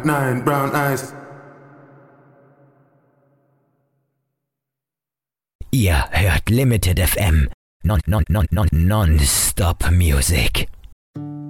Nine brown eyes. Ihr hört Limited FM. Non-Stop Music.